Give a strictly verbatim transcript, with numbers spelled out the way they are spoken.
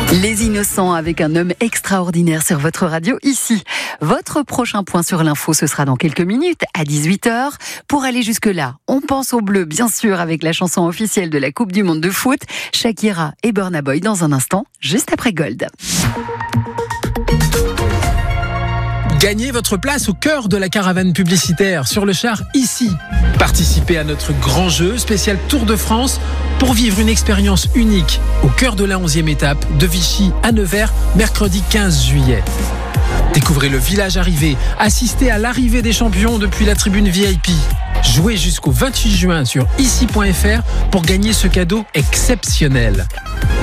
Les Innocents avec un homme extraordinaire sur votre radio ici. Votre prochain point sur l'info, ce sera dans quelques minutes à dix-huit heures. Pour aller jusque-là, on pense au bleu, bien sûr, avec la chanson officielle de la Coupe du Monde de foot, Shakira et Burna Boy dans un instant, juste après Gold. Gagnez votre place au cœur de la caravane publicitaire sur le char ici. Participez à notre grand jeu spécial Tour de France pour vivre une expérience unique au cœur de la onzième étape de Vichy à Nevers, mercredi quinze juillet. Découvrez le village arrivé, assistez à l'arrivée des champions depuis la tribune V I P. Jouez jusqu'au vingt-huit juin sur ici point f r pour gagner ce cadeau exceptionnel.